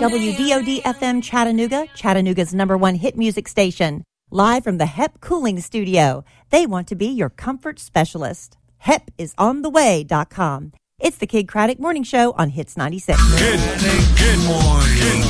WDOD-FM Chattanooga, Chattanooga's #1 hit music station. Live from the HEP Cooling Studio. They want to be your comfort specialist. HEPisontheway.com. It's the Kid Craddock Morning Show on Hits 96. Good morning.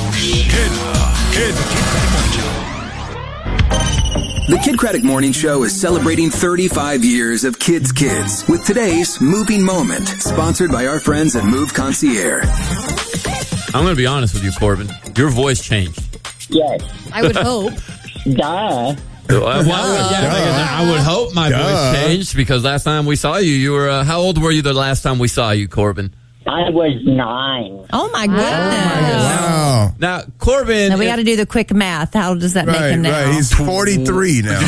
The Kid Craddock Morning Show is celebrating 35 years of Kids with today's Moving Moment, sponsored by our friends at Move Concierge. I'm going to be honest with you, Corbin. Your voice changed. Yes. I would hope. Duh. I would hope my voice changed because last time we saw you, you were, how old were you the last time we saw you, Corbin? I was 9. Oh, my goodness. Wow. Now, Corbin... Now, we got to do the quick math. How does that make him now? Right, he's 43 now.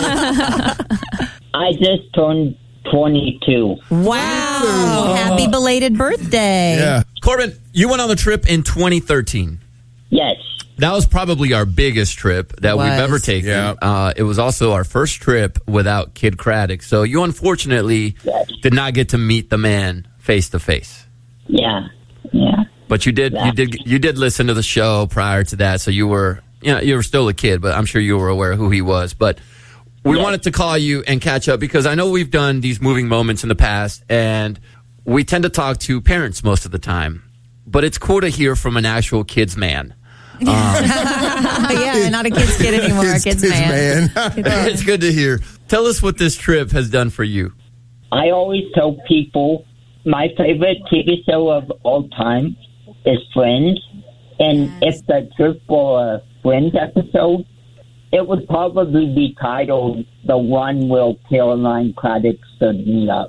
I just turned 22. Wow. Happy belated birthday. Yeah. Corbin, you went on the trip in 2013. Yes. That was probably our biggest trip that we've ever taken. Yeah. It was also our first trip without Kid Craddock. So you unfortunately did not get to meet the man face to face. Yeah. But you did listen to the show prior to that, so you were still a kid, but I'm sure you were aware of who he was. But we wanted to call you and catch up because I know we've done these moving moments in the past, and we tend to talk to parents most of the time. But it's cool to hear from an actual kid's man. Yeah, not a kid's kid anymore, a kid's man. It's good to hear. Tell us what this trip has done for you. I always tell people my favorite TV show of all time is Friends. And if the trip were a Friends episode, it would probably be titled The One Will Caroline Craddock Stood Me Up.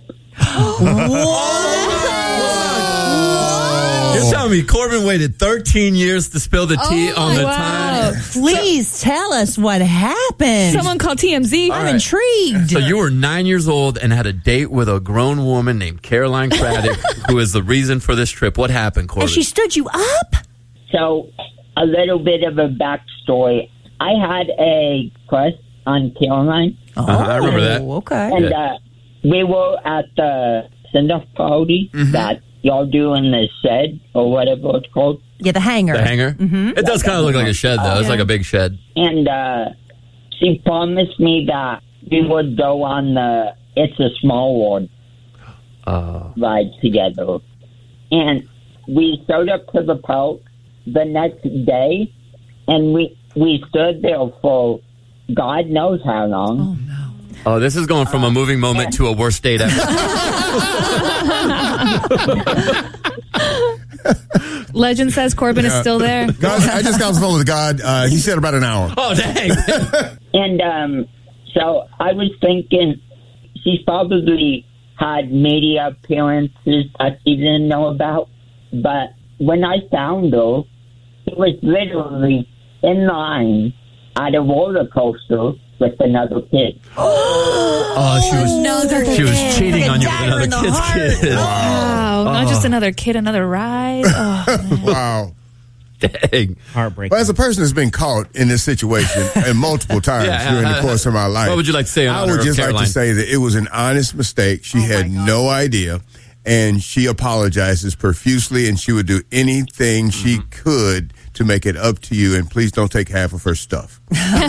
You're telling me Corbin waited 13 years to spill the tea on the time? Please tell us what happened. Someone called TMZ. I'm intrigued. So you were 9 years old and had a date with a grown woman named Caroline Craddock, who is the reason for this trip. What happened, Corbin? And she stood you up? So, a little bit of a backstory. I had a crush on Caroline. I remember that. Okay. And we were at the send-off party that y'all do in the shed or whatever it's called. Yeah, the hangar. The hangar? Mm-hmm. It does kind of look like a shed, though. It's like a big shed. And she promised me that we would go on the It's a Small World ride together. And we showed up to the park the next day, and we stood there for God knows how long. Oh, no. Oh, this is going from a moving moment to a worst date ever. Legend says Corbin is still there. God, I just got on the phone with God. He said about an hour. Oh, dang. And so I was thinking she probably had media appearances that she didn't know about. But when I found her, it was literally in line at a roller coaster with another kid. She was cheating on you with another kid's kid. Wow. Not just another kid, another ride. Oh, man. Wow. Dang. Heartbreaking. Well, as a person that's been caught in this situation and multiple times during the course of my life, What would you like to say in I honor would of just like Caroline? to say that it was an honest mistake. She had no idea, and she apologizes profusely, and she would do anything she could to make it up to you, and please don't take half of her stuff.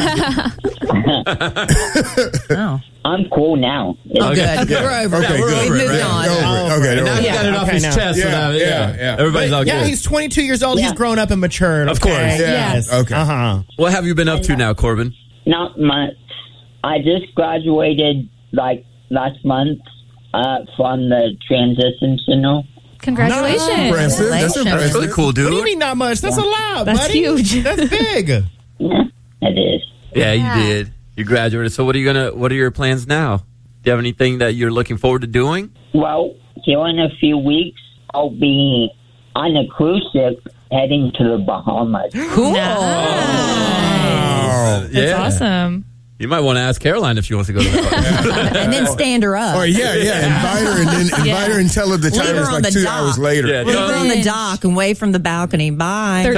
Oh. I'm cool now. Oh, good. Yeah. We're over Okay, it. good. We've moved Right. on. Okay, And now he Yeah, got it off okay, his now. chest. Yeah. Everybody's all Yeah, good. he's 22 years old. Yeah. He's grown up and matured. Of course. Okay? Yeah. Yes. Okay. Uh-huh. What have you been up to now, Corbin? Not much. I just graduated like last month from the transition center. Congratulations. Impressive. That's Congratulations. impressive. Really cool, dude. What do you mean not much? That's a lot, That's buddy. huge. That's big. Yeah, it is. Yeah, you did. You graduated. So what are your plans now? Do you have anything that you're looking forward to doing? Well, here in a few weeks, I'll be on a cruise ship heading to the Bahamas. Cool. Nice. That's awesome. You might want to ask Caroline if she wants to go to that. And then stand her up. Oh, yeah. Invite her and then invite her and tell her the Leave time her is on like the 2 dock. hours later. Yeah, Leave her on the dock and wave from the balcony. Bye.